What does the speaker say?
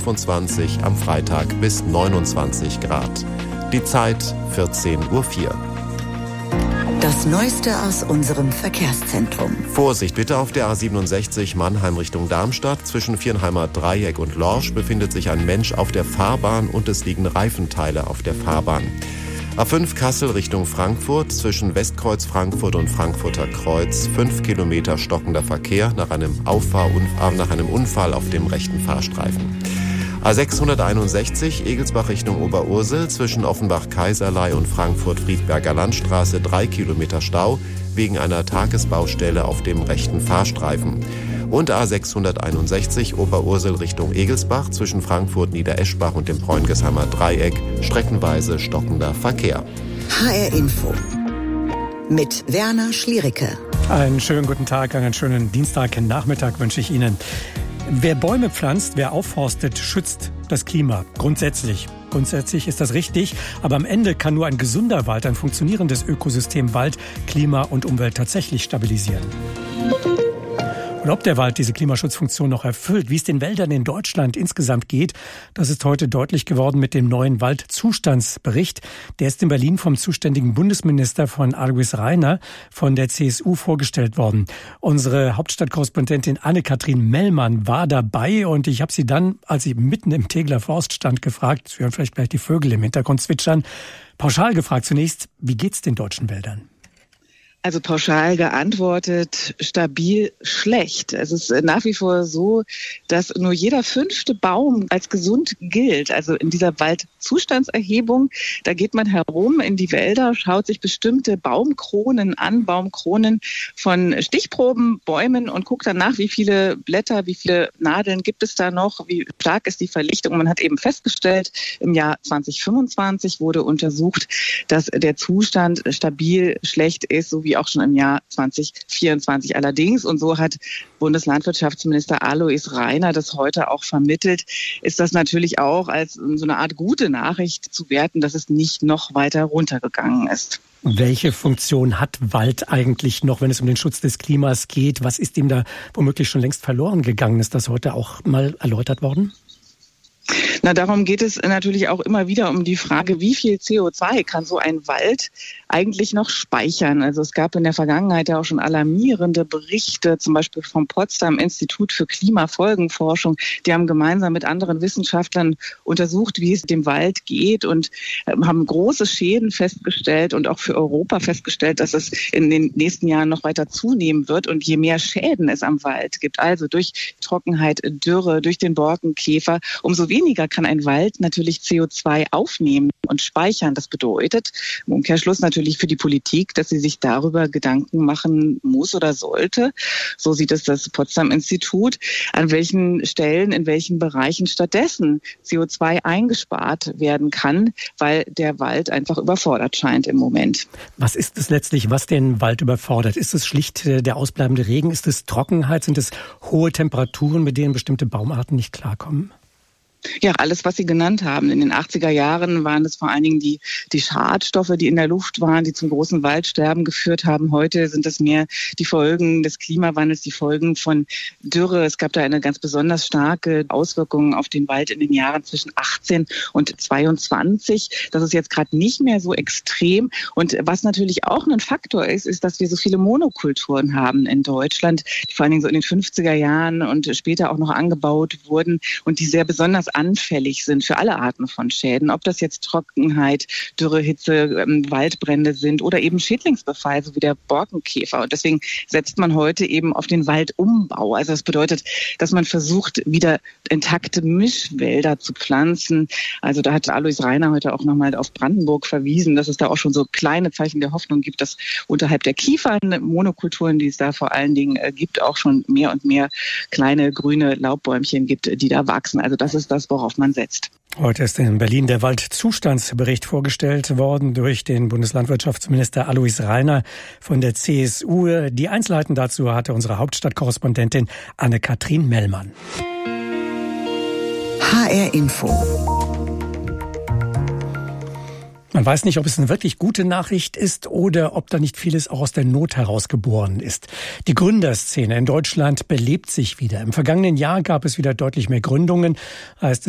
25, am Freitag bis 29 Grad. Die Zeit 14:04 Uhr. Das Neueste aus unserem Verkehrszentrum. Vorsicht bitte auf der A67 Mannheim Richtung Darmstadt. Zwischen Viernheimer Dreieck und Lorsch befindet sich ein Mensch auf der Fahrbahn und es liegen Reifenteile auf der Fahrbahn. A5 Kassel Richtung Frankfurt, zwischen Westkreuz Frankfurt und Frankfurter Kreuz, 5 Kilometer stockender Verkehr nach einem Unfall auf dem rechten Fahrstreifen. A661 Egelsbach Richtung Oberursel, zwischen Offenbach-Kaiserlei und Frankfurt-Friedberger Landstraße 3 Kilometer Stau wegen einer Tagesbaustelle auf dem rechten Fahrstreifen. Und A661 Oberursel Richtung Egelsbach, zwischen Frankfurt-Niedereschbach und dem Preungesheimer Dreieck streckenweise stockender Verkehr. HR Info mit Werner Schliericke. Einen schönen guten Tag, einen schönen Dienstagnachmittag wünsche ich Ihnen. Wer Bäume pflanzt, wer aufforstet, schützt das Klima. Grundsätzlich ist das richtig, aber am Ende kann nur ein gesunder Wald, ein funktionierendes Ökosystem Wald, Klima und Umwelt tatsächlich stabilisieren. Und ob der Wald diese Klimaschutzfunktion noch erfüllt, wie es den Wäldern in Deutschland insgesamt geht, das ist heute deutlich geworden mit dem neuen Waldzustandsbericht. Der ist in Berlin vom zuständigen Bundesminister von Alois Rainer von der CSU vorgestellt worden. Unsere Hauptstadtkorrespondentin Anne-Kathrin Mellmann war dabei und ich habe sie dann, als sie mitten im Tegeler Forst stand, gefragt, Sie hören vielleicht gleich die Vögel im Hintergrund zwitschern, pauschal gefragt zunächst, wie geht's den deutschen Wäldern? Also pauschal geantwortet, stabil schlecht. Es ist nach wie vor so, dass nur jeder 5. Baum als gesund gilt. Also in dieser Waldzustandserhebung, da geht man herum in die Wälder, schaut sich bestimmte Baumkronen an, Baumkronen von Stichprobenbäumen und guckt dann nach, wie viele Blätter, wie viele Nadeln gibt es da noch, wie stark ist die Verlichtung. Man hat eben festgestellt, im Jahr 2025 wurde untersucht, dass der Zustand stabil schlecht ist, so wie auch schon im Jahr 2024 allerdings. Und so hat Bundeslandwirtschaftsminister Alois Rainer das heute auch vermittelt, ist das natürlich auch als so eine Art gute Nachricht zu werten, dass es nicht noch weiter runtergegangen ist. Welche Funktion hat Wald eigentlich noch, wenn es um den Schutz des Klimas geht? Was ist ihm da womöglich schon längst verloren gegangen? Ist das heute auch mal erläutert worden? Na, darum geht es natürlich auch immer wieder um die Frage, wie viel CO2 kann so ein Wald eigentlich noch speichern? Also es gab in der Vergangenheit ja auch schon alarmierende Berichte, zum Beispiel vom Potsdam Institut für Klimafolgenforschung. Die haben gemeinsam mit anderen Wissenschaftlern untersucht, wie es dem Wald geht und haben große Schäden festgestellt und auch für Europa festgestellt, dass es in den nächsten Jahren noch weiter zunehmen wird. Und je mehr Schäden es am Wald gibt, also durch Trockenheit, Dürre, durch den Borkenkäfer, umso weniger kann ein Wald natürlich CO2 aufnehmen und speichern. Das bedeutet im Umkehrschluss natürlich für die Politik, dass sie sich darüber Gedanken machen muss oder sollte. So sieht es das Potsdam-Institut, an welchen Stellen, in welchen Bereichen stattdessen CO2 eingespart werden kann, weil der Wald einfach überfordert scheint im Moment. Was ist es letztlich, was den Wald überfordert? Ist es schlicht der ausbleibende Regen? Ist es Trockenheit? Sind es hohe Temperaturen, mit denen bestimmte Baumarten nicht klarkommen? Ja, alles, was Sie genannt haben. In den 80er Jahren waren es vor allen Dingen die Schadstoffe, die in der Luft waren, die zum großen Waldsterben geführt haben. Heute sind es mehr die Folgen des Klimawandels, die Folgen von Dürre. Es gab da eine ganz besonders starke Auswirkung auf den Wald in den Jahren zwischen 18 und 22. Das ist jetzt gerade nicht mehr so extrem. Und was natürlich auch ein Faktor ist, ist, dass wir so viele Monokulturen haben in Deutschland, die vor allen Dingen so in den 50er Jahren und später auch noch angebaut wurden und die sehr besonders anfällig sind für alle Arten von Schäden, ob das jetzt Trockenheit, Dürre, Hitze, Waldbrände sind oder eben Schädlingsbefall, so wie der Borkenkäfer. Und deswegen setzt man heute eben auf den Waldumbau. Also das bedeutet, dass man versucht, wieder intakte Mischwälder zu pflanzen. Also da hat Alois Rainer heute auch nochmal auf Brandenburg verwiesen, dass es da auch schon so kleine Zeichen der Hoffnung gibt, dass unterhalb der Kiefern, Monokulturen, die es da vor allen Dingen gibt, auch schon mehr und mehr kleine grüne Laubbäumchen gibt, die da wachsen. Also das ist das, worauf man setzt. Heute ist in Berlin der Waldzustandsbericht vorgestellt worden durch den Bundeslandwirtschaftsminister Alois Rainer von der CSU. Die Einzelheiten dazu hatte unsere Hauptstadtkorrespondentin Anne-Kathrin Mellmann. HR Info. Man weiß nicht, ob es eine wirklich gute Nachricht ist oder ob da nicht vieles auch aus der Not heraus geboren ist. Die Gründerszene in Deutschland belebt sich wieder. Im vergangenen Jahr gab es wieder deutlich mehr Gründungen, heißt